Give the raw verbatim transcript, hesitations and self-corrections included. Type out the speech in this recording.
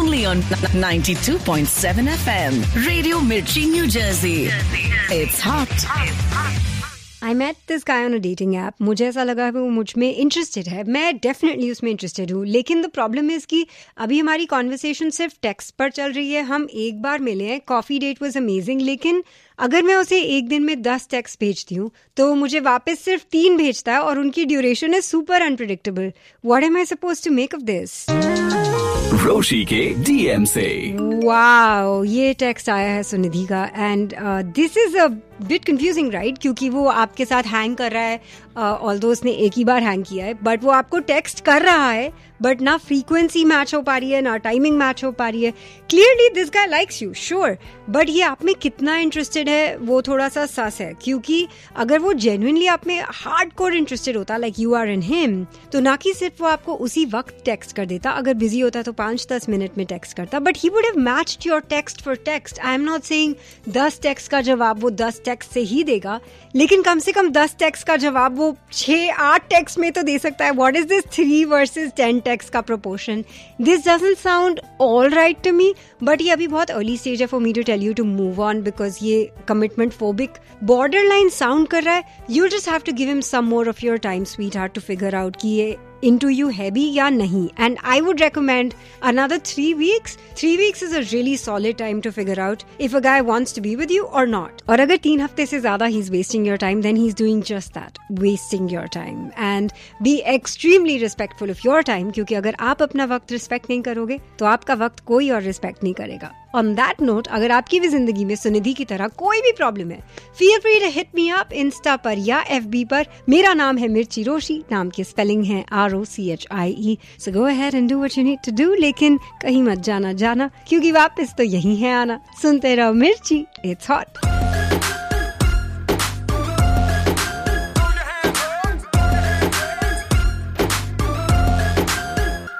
only on ninety-two point seven F M. Radio Mirchi, New Jersey. It's hot. I met this guy on a dating app. मुझे ऐसा लगा कि वो मुझ में इंटरेस्टेड है. मैं डेफिनेटली उसमें इंटरेस्टेड हूँ. लेकिन द प्रॉब्लम इज़ कि अभी हमारी कॉन्वर्सेशन सिर्फ टेक्स्ट पर चल रही है. हम एक बार मिले हैं, कॉफ़ी डेट वाज अमेजिंग. लेकिन अगर मैं उसे एक दिन में दस टेक्स्ट भेजती हूँ तो मुझे वापस सिर्फ तीन भेजता है और उनकी ड्यूरेशन है super unpredictable. What am I suppose to make of this? रोशी के डीएम से. वाओ, ये टेक्स्ट आया है सुनिधि का and this is a bit confusing right, क्योंकि वो आपके साथ हैंग कर रहा है. ऑल्दो uh, उसने एक ही बार हैंग किया है, बट वो आपको टेक्स्ट कर रहा है, बट ना फ्रीक्वेंसी मैच हो पा रही है, ना टाइमिंग मैच हो पा रही है. Clearly this guy likes you, sure, but ये आप में कितना इंटरेस्टेड है वो थोड़ा सा सस है. क्योंकि अगर वो जेन्युइनली आप में हार्डकोर इंटरेस्टेड होता, like you are in him, तो ना कि सिर्फ वो आपको उसी वक्त टेक्स्ट कर देता. अगर बिजी होता तो पांच दस मिनट में टेक्स्ट करता, but he would have matched your text for text. I am not saying दस टेक्स्ट का जवाब वो दस टेक्स्ट से ही देगा, लेकिन कम से कम दस टेक्स्ट का जवाब वो छह आठ टेक्स्ट में तो दे सकता है. What is this three versus ten text का proportion? This doesn't sound all right to me, but ये अभी बहुत अर्ली स्टेज है for me to tell you to move on, because ये commitment phobic border line sound कर रहा है. You just have to give him some more of your time sweet heart to figure out कि ये into you है भी या नहीं. And I would recommend another three weeks. Three weeks is a really solid time to figure out if a guy wants to be with you or not. और अगर तीन हफ्ते से ज्यादा he's wasting your time, then he's doing just that, wasting your time. And be extremely respectful of your time, क्योंकि अगर आप अपना वक्त रिस्पेक्ट नहीं करोगे तो आपका वक्त कोई और रिस्पेक्ट नहीं करेगा. On that note, अगर आपकी भी जिंदगी में सुनिधि की तरह कोई भी प्रॉब्लम है, feel free to hit me up Insta पर या एफ बी पर. मेरा नाम है मिर्ची रोशी, नाम की स्पेलिंग है R O C H I E. So go ahead and do what you need to do, लेकिन कहीं मत जाना जाना, क्योंकि वापस तो यही है आना. सुनते रहो मिर्ची, it's hot.